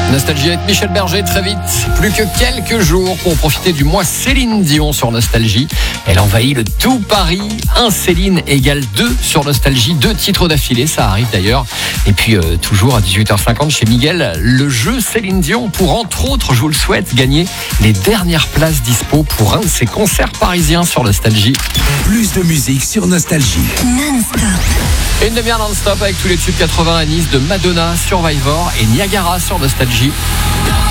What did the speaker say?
Nostalgie avec Michel Berger, très vite. Plus que quelques jours pour profiter du mois Céline Dion sur Nostalgie. Elle envahit le tout Paris. 1 Céline égale 2 sur Nostalgie. 2 titres d'affilée, ça arrive d'ailleurs. Et puis toujours à 18h50 chez Miguel, le jeu Céline Dion pour entre autres, je vous le souhaite, gagner les dernières places dispo pour un de ses concerts parisiens sur Nostalgie. Plus de musique sur Nostalgie. Non-stop. Et une demi-heure non-stop avec tous les tubes 80 à Nice de Madonna, Survivor et Niagara sur Nostalgie.